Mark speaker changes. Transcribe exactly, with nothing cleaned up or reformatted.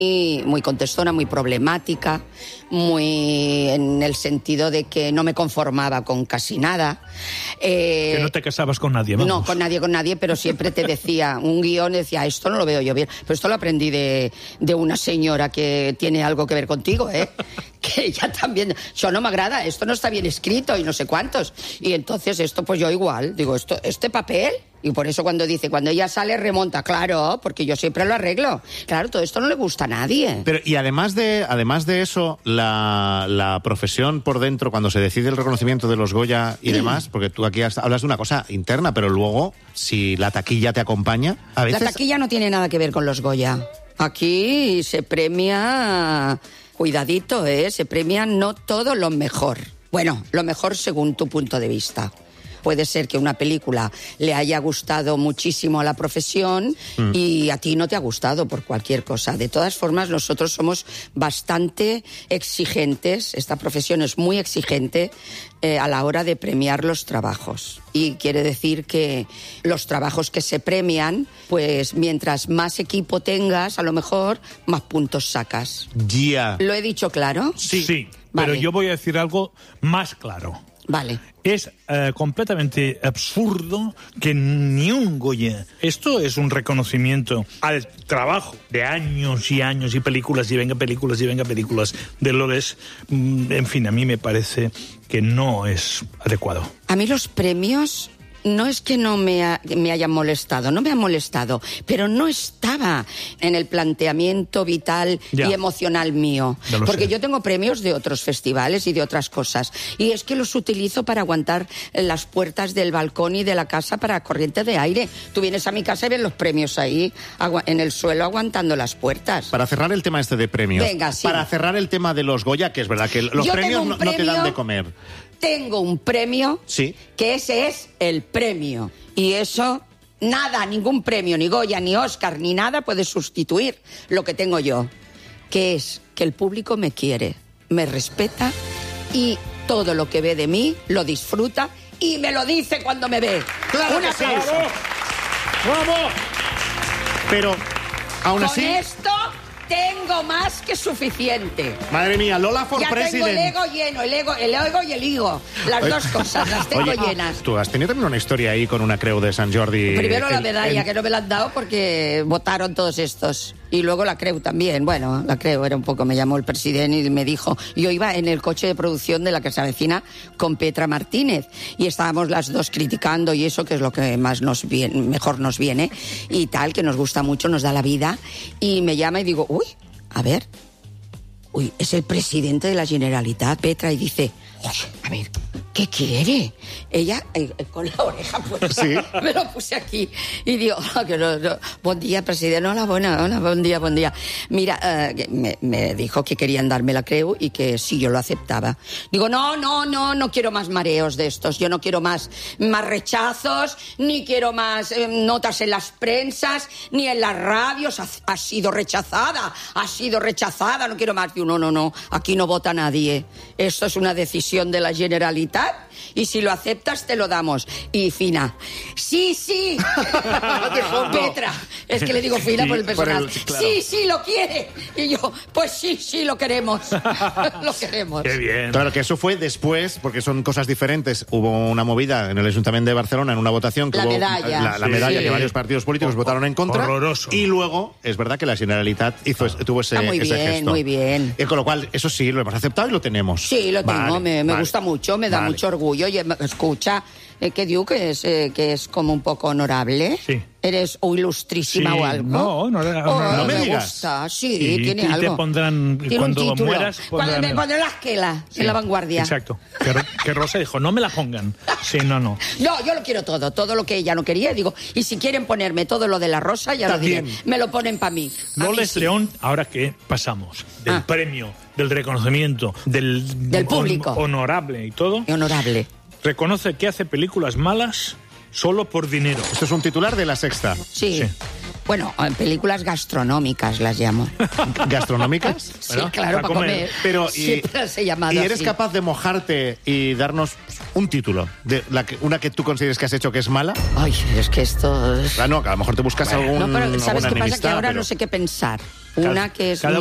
Speaker 1: Y muy contestona, muy problemática, muy en el sentido de que no me conformaba con casi nada.
Speaker 2: Eh, que no te casabas con nadie, vamos.
Speaker 1: No, con nadie, con nadie, pero siempre te decía, un guión decía, esto no lo veo yo bien. Pero esto lo aprendí de, de una señora que tiene algo que ver contigo, ¿eh? Que ella también, yo no me agrada, esto no está bien escrito y no sé cuántos. Y entonces esto, pues yo igual, digo, esto, este papel... Y por eso cuando dice, cuando ella sale, remonta, claro, porque yo siempre lo arreglo. Claro, todo esto no le gusta a nadie.
Speaker 3: Pero, y además de, además de eso, la, la profesión por dentro, cuando se decide el reconocimiento de los Goya y demás, porque tú aquí has, hablas de una cosa interna, pero luego, si la taquilla te acompaña, a veces...
Speaker 1: La taquilla no tiene nada que ver con los Goya. Aquí se premia, cuidadito, ¿eh? Se premia no todo lo mejor. Bueno, lo mejor según tu punto de vista. Puede ser que una película le haya gustado muchísimo a la profesión mm. y a ti no te ha gustado por cualquier cosa. De todas formas, nosotros somos bastante exigentes, esta profesión es muy exigente eh, a la hora de premiar los trabajos. Y quiere decir que los trabajos que se premian, pues mientras más equipo tengas, a lo mejor más puntos sacas.
Speaker 3: Yeah.
Speaker 1: ¿Lo he dicho claro?
Speaker 2: Sí, sí, vale. Pero yo voy a decir algo más claro.
Speaker 1: Vale.
Speaker 2: Es uh, completamente absurdo que ni un Goya... Esto es un reconocimiento al trabajo de años y años y películas y venga películas y venga películas de Loles. En fin, a mí me parece que no es adecuado.
Speaker 1: A mí los premios... No es que no me, ha, me hayan molestado, no me han molestado, pero no estaba en el planteamiento vital ya. y emocional mío. Porque sé. Yo tengo premios de otros festivales y de otras cosas. Y es que los utilizo para aguantar las puertas del balcón y de la casa para corriente de aire. Tú vienes a mi casa y ves los premios ahí, en el suelo, aguantando las puertas.
Speaker 3: Para cerrar el tema este de premios.
Speaker 1: Venga, sí.
Speaker 3: Para cerrar el tema de los Goya, que es verdad que los
Speaker 1: Yo
Speaker 3: premios no,
Speaker 1: premio...
Speaker 3: no te dan de comer.
Speaker 1: Tengo un premio,
Speaker 3: sí.
Speaker 1: que ese es el premio. Y eso, nada, ningún premio, ni Goya, ni Oscar, ni nada puede sustituir lo que tengo yo. Que es que el público me quiere, me respeta y todo lo que ve de mí lo disfruta y me lo dice cuando me ve.
Speaker 3: ¡Claro
Speaker 1: Un
Speaker 3: que sí!
Speaker 1: aplauso.
Speaker 3: ¡Bravo! ¡Bravo! Pero, aún así...
Speaker 1: Con esto... Tengo más que suficiente.
Speaker 3: Madre mía, Lola for
Speaker 1: ya
Speaker 3: President.
Speaker 1: Ya tengo el ego lleno, el ego, el ego y el higo. Las dos cosas, las tengo
Speaker 3: Oye,
Speaker 1: llenas.
Speaker 3: Tú has tenido también una historia ahí con una creu de Sant Jordi.
Speaker 1: Primero la
Speaker 3: el,
Speaker 1: medalla,
Speaker 3: el...
Speaker 1: que no me la han dado porque votaron todos estos. Y luego la creu también. Bueno, la creu era un poco, me llamó el presidente y me dijo... Yo iba en el coche de producción de La que se avecina con Petra Martínez. Y estábamos las dos criticando y eso, que es lo que más nos viene, mejor nos viene. Y tal, que nos gusta mucho, nos da la vida. Y me llama y digo, uy... A ver, uy, es el presidente de la Generalitat, Petra, y dice, oye, a ver, ¿qué quiere? Ella, eh, con la oreja puesta, ¿sí? Me lo puse aquí y digo, oh, que no, no. Buen día, presidente, hola, buena, hola, buen día, buen día. Mira, uh, me, me dijo que querían darme la creu y que sí, yo lo aceptaba. Digo, no, no, no, no quiero más mareos de estos, yo no quiero más, más rechazos, ni quiero más eh, notas en las prensas, ni en las radios, ha, ha sido rechazada, ha sido rechazada, no quiero más. Digo, no, no, no, aquí no vota nadie, esto es una decisión de la Generalitat y si lo aceptas te lo damos. Y Fina, sí, sí. Petra, es que le digo Fina sí, por el personal. Por el, claro. Sí, sí, lo quiere. Y yo, pues sí, sí, lo queremos. Lo queremos.
Speaker 3: Qué bien. Claro que eso fue después, porque son cosas diferentes. Hubo una movida en el Ayuntamiento de Barcelona en una votación que
Speaker 1: la
Speaker 3: hubo
Speaker 1: medalla.
Speaker 3: La, la
Speaker 1: sí,
Speaker 3: medalla
Speaker 1: sí.
Speaker 3: que varios partidos políticos oh, votaron en contra.
Speaker 2: Horroroso.
Speaker 3: Y luego, es verdad que la Generalitat hizo, tuvo ese,
Speaker 1: ah, muy
Speaker 3: ese
Speaker 1: bien,
Speaker 3: gesto.
Speaker 1: muy bien.
Speaker 3: Y con lo cual, eso sí, lo hemos aceptado y lo tenemos.
Speaker 1: Sí, lo tengo, vale, me, me vale. gusta mucho, me da vale. mucho orgullo. Y escucha, eh, que digo que es, eh, que es como un poco honorable.
Speaker 2: Sí.
Speaker 1: ¿Eres o ilustrísima
Speaker 2: sí,
Speaker 1: o algo?
Speaker 2: No, no, no,
Speaker 1: oh,
Speaker 2: no, no
Speaker 3: me, me
Speaker 1: digas. Gusta. Sí,
Speaker 2: y,
Speaker 1: tiene
Speaker 2: y
Speaker 1: algo.
Speaker 2: te pondrán,
Speaker 1: tiene
Speaker 2: cuando mueras...
Speaker 1: Pondrán, cuando me pondrán la esquela sí, en la vanguardia.
Speaker 2: Exacto. Que, que Rosa dijo, no me la pongan. Sí, no, no.
Speaker 1: No, yo lo quiero todo, todo lo que ella no quería. Digo, y si quieren ponerme todo lo de la Rosa, ya También. lo diré. Me lo ponen para mí.
Speaker 2: Loles
Speaker 1: sí.
Speaker 2: León, ahora que pasamos del ah. premio, del reconocimiento, del...
Speaker 1: Del público.
Speaker 2: On, honorable y todo.
Speaker 1: Honorable.
Speaker 2: Reconoce que hace películas malas solo por dinero.
Speaker 3: Esto es un titular de La Sexta.
Speaker 1: Sí. sí. Bueno, películas gastronómicas las llamo.
Speaker 3: ¿Gastronómicas?
Speaker 1: Sí,
Speaker 3: bueno,
Speaker 1: claro, para comer. comer.
Speaker 3: Pero, y,
Speaker 1: Siempre las he llamado
Speaker 3: ¿Y eres
Speaker 1: así.
Speaker 3: capaz de mojarte y darnos un título? De la que, una que tú consideres que has hecho que es mala.
Speaker 1: Ay, es que esto... Es...
Speaker 3: Ah, no, que a lo mejor te buscas bueno, algún
Speaker 1: No, pero ¿sabes qué pasa?
Speaker 3: enemistad,
Speaker 1: Que ahora
Speaker 3: pero...
Speaker 1: no sé qué pensar. Una que es
Speaker 2: cada